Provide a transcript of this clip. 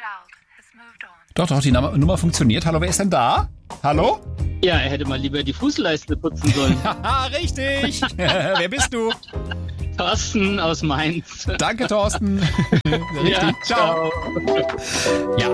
Doch, die Nummer funktioniert. Hallo, wer ist denn da? Hallo? Ja, er hätte mal lieber die Fußleiste putzen sollen. Haha, richtig. Wer bist du? Thorsten aus Mainz. Danke, Thorsten. Richtig. Ja, ciao. Ja.